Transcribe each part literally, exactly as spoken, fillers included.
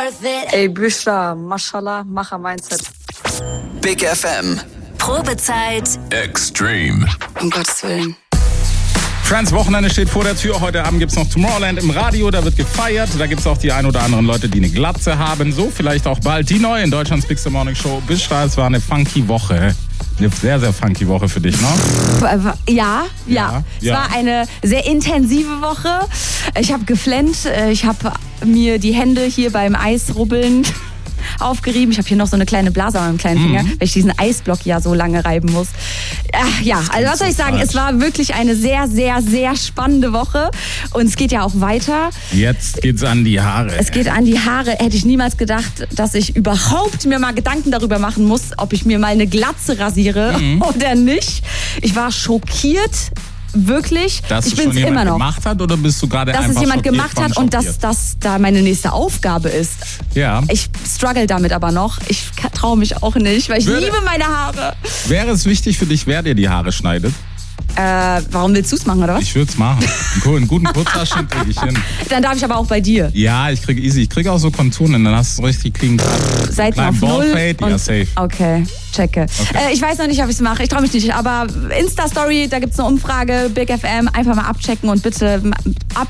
worth it. Ey, Büchler, Mashallah, Macher-Mindset. Big F M. Probezeit Extreme. Um Gottes Willen. Friends, Wochenende steht vor der Tür. Heute Abend gibt's noch Tomorrowland im Radio, da wird gefeiert. Da gibt's auch die ein oder anderen Leute, die eine Glatze haben. So vielleicht auch bald die neue in Deutschlands Big Morning Show. Bishra, es war eine funky Woche. Eine sehr, sehr funky Woche für dich, ne? Ja, ja. ja es ja. war eine sehr intensive Woche. Ich habe geflennt. Ich habe mir die Hände hier beim Eisrubbeln aufgerieben. Ich habe hier noch so eine kleine Blase an meinem kleinen Finger, mhm. weil ich diesen Eisblock ja so lange reiben muss. Ach, ja, also was soll ich sagen? falsch. Es war wirklich eine sehr, sehr, sehr spannende Woche. Und es geht ja auch weiter. Jetzt geht's an die Haare. Es geht an die Haare. Hätte ich niemals gedacht, dass ich überhaupt mir mal Gedanken darüber machen muss, ob ich mir mal eine Glatze rasiere mhm. oder nicht. Ich war schockiert. Wirklich, dass ich es schon bin's jemand immer noch. gemacht hat oder bist du gerade dass einfach es jemand schockiert gemacht von hat und dass schockiert? das da meine nächste Aufgabe ist. Ja. Ich struggle damit aber noch. Ich traue mich auch nicht, weil ich Würde- liebe meine Haare. Wäre es wichtig für dich, wer dir die Haare schneidet? Äh, warum willst du es machen, oder was? Ich würde es machen. Einen guten Kurzhaarschnitt kriege ich hin. Dann darf ich aber auch bei dir. Ja, ich kriege easy. Ich kriege auch so Konturen, dann hast du richtig clean cut. Seiten auf null. Ballfade, ja, und- safe. Okay, checke. Okay. Äh, ich weiß noch nicht, ob ich es mache. Ich traue mich nicht. Aber Insta-Story, da gibt es eine Umfrage. Big F M, einfach mal abchecken und bitte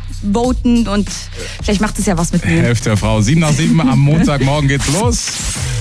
upvoten. Und vielleicht macht es ja was mit mir. Hälfte der Frau. sieben nach sieben am Montagmorgen geht's los.